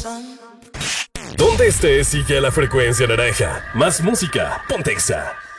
Donde estés, sigue a la frecuencia naranja. Más música, Pontexa.